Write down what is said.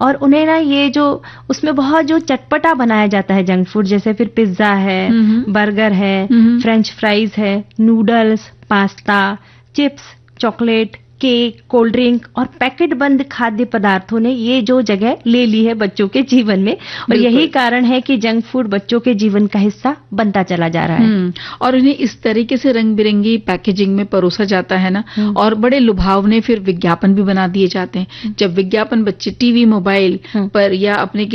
और उन्हें ना ये जो उसमें बहुत जो चटपटा बनाया जाता है जंक फूड, जैसे फिर पिज्जा है, बर्गर है, फ्रेंच फ्राइज है, noodles, pasta, chips, chocolate, cake, cold drink और पैकेट बंद खाद्य पदार्थों ने ये जो जगह ले ली है बच्चों के जीवन में, और यही कारण है कि जंक फूड बच्चों के जीवन का हिस्सा बनता चला जा रहा है। और इन्हें इस तरीके से रंग बिरंगी पैकेजिंग में परोसा जाता है ना, और बड़े लुभावने फिर विज्ञापन भी बना दिए जाते हैं। जब विज्ञापन बच्चे टीवी, मोबाइल पर या अपने